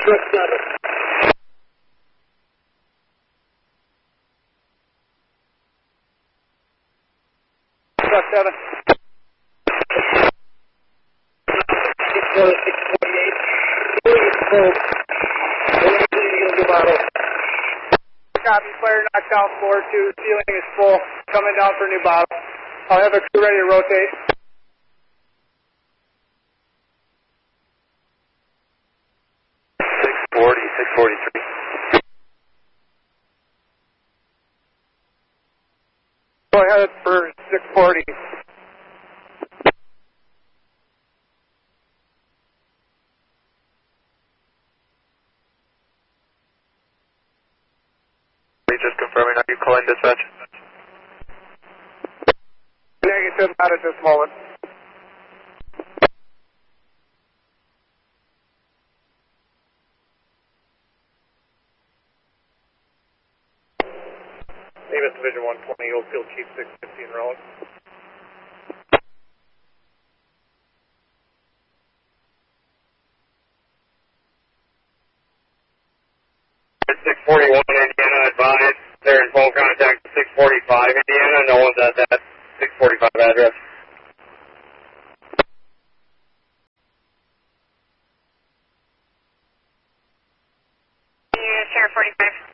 Truck 7. 648. Copy, flare knocked down floor 2, ceiling is full, coming down for new bottle. I'll have a crew ready to rotate. Six forty-three. Go ahead for 640. Just confirming, are you calling dispatch? Negative, not at this moment. Davis Division 120, Oakfield Chief 615 Rowan. At 641 Indiana, advised they're in phone contact at 645 Indiana. No one's at that 645 address. Sheriff 45.